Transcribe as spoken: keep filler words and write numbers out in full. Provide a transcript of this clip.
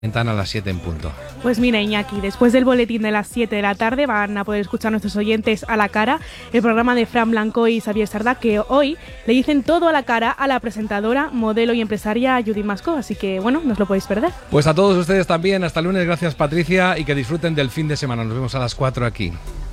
Entran a las siete en punto. Pues mira, Iñaki, después del boletín de las siete de la tarde van a poder escuchar nuestros oyentes A la Cara, el programa de Fran Blanco y Xavier Sardá, que hoy le dicen todo a la cara a la presentadora, modelo y empresaria Judith Mascó, así que bueno, no os lo podéis perder. Pues a todos ustedes también, hasta el lunes, gracias Patricia, y que disfruten del fin de semana. Nos vemos a las cuatro aquí.